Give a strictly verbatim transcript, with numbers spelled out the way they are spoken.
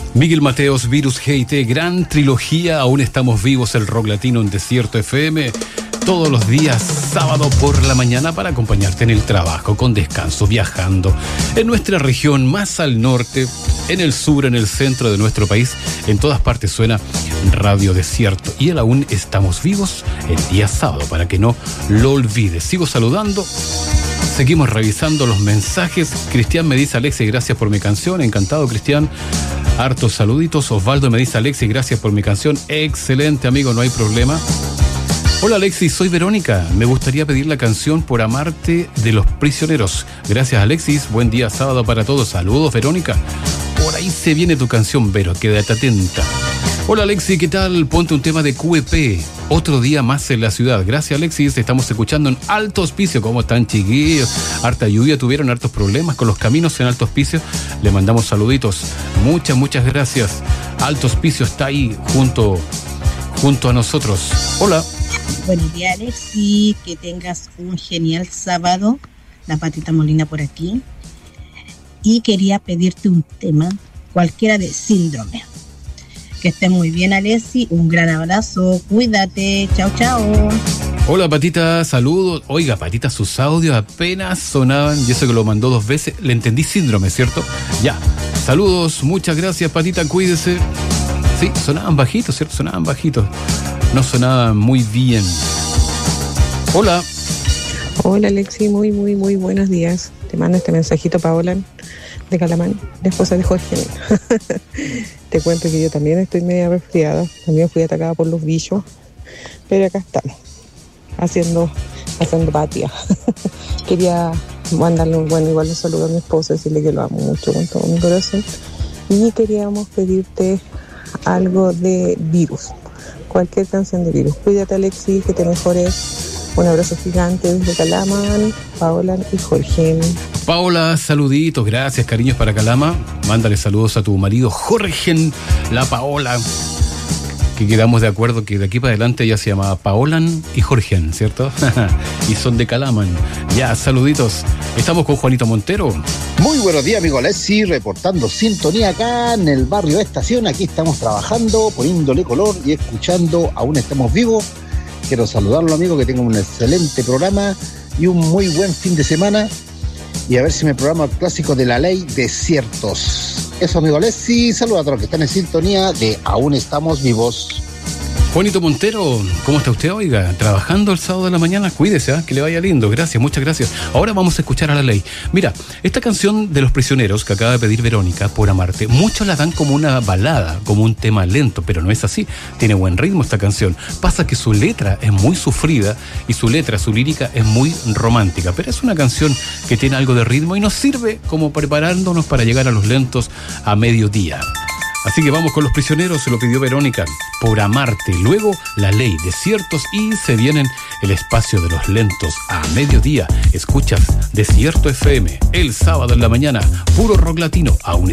Miguel Mateos, Virus G I T, gran trilogía, aún estamos vivos, el rock latino en Desierto F M, todos los días, sábado por la mañana, para acompañarte en el trabajo, con descanso, viajando, en nuestra región, más al norte, en el sur, en el centro de nuestro país, en todas partes suena Radio Desierto, y el aún estamos vivos el día sábado, para que no lo olvides. Sigo saludando. Seguimos revisando los mensajes. Cristian me dice: Alexis, gracias por mi canción. Encantado, Cristian. Hartos saluditos. Osvaldo me dice: Alexis, gracias por mi canción. Excelente, amigo, no hay problema. Hola, Alexis, soy Verónica. Me gustaría pedir la canción Por Amarte de Los Prisioneros. Gracias, Alexis. Buen día sábado para todos. Saludos, Verónica. Por ahí se viene tu canción, Vero. Quédate atenta. Hola, Alexis, ¿qué tal? Ponte un tema de Q E P. Otro día más en la ciudad. Gracias, Alexis. Estamos escuchando en Alto Hospicio. ¿Cómo están, chiquillos? Harta lluvia, tuvieron hartos problemas con los caminos en Alto Hospicio. Le mandamos saluditos. Muchas, muchas gracias. Alto Hospicio está ahí junto, junto a nosotros. Hola. Buenos días, Alexis. Que tengas un genial sábado. La Patita Molina por aquí. Y quería pedirte un tema, cualquiera de Síndrome. Que estés muy bien, Alexis. Un gran abrazo. Cuídate. Chao, chao. Hola, Patita. Saludos. Oiga, Patita, sus audios apenas sonaban. Y eso que lo mandó dos veces. Le entendí Síndrome, ¿cierto? Ya. Saludos. Muchas gracias, Patita. Cuídese. Sí, sonaban bajitos, ¿cierto? Sonaban bajitos. No sonaban muy bien. Hola. Hola, Alexis. Muy, muy, muy buenos días. Te mando este mensajito, Paola, de Calamán, la esposa de Jorge. Te cuento que yo también estoy media resfriada, también fui atacada por los bichos, pero acá estamos, haciendo, haciendo patria. Quería mandarle un bueno, igual un saludo a mi esposa, decirle que lo amo mucho con todo mi corazón, y queríamos pedirte algo de Virus, cualquier canción de Virus. Cuídate, Alexis, que te mejores. Un abrazo gigante desde Calamán, Paola y Jorge. Paola, saluditos, gracias, cariños para Calama. Mándale saludos a tu marido Jorge, la Paola. Que quedamos de acuerdo que de aquí para adelante ella se llamaba Paolan y Jorge, ¿cierto? Y son de Calaman. Ya, saluditos. Estamos con Juanito Montero. Muy buenos días, amigo Alexis, reportando sintonía acá en el barrio de Estación. Aquí estamos trabajando, poniéndole color y escuchando Aún Estamos Vivos. Quiero saludarlo, amigo, que tengan un excelente programa y un muy buen fin de semana. Y a ver si me programa el clásico de la ley Desiertos. Eso, amigo Alexis. Saludos a todos los que están en sintonía de Aún Estamos Vivos. Juanito Montero, ¿cómo está usted? Oiga, trabajando el sábado de la mañana, cuídese, ¿eh? Que le vaya lindo. Gracias, muchas gracias. Ahora vamos a escuchar a la ley. Mira, esta canción de Los Prisioneros que acaba de pedir Verónica, Por Amarte, muchos la dan como una balada, como un tema lento, pero no es así. Tiene buen ritmo esta canción. Pasa que su letra es muy sufrida y su letra, su lírica es muy romántica, pero es una canción que tiene algo de ritmo y nos sirve como preparándonos para llegar a los lentos a mediodía. Así que vamos con Los Prisioneros, se lo pidió Verónica, Por Amarte. Luego La Ley, Desiertos, y se vienen el espacio de los lentos a mediodía. Escuchas Desierto F M, el sábado en la mañana, puro rock latino, aún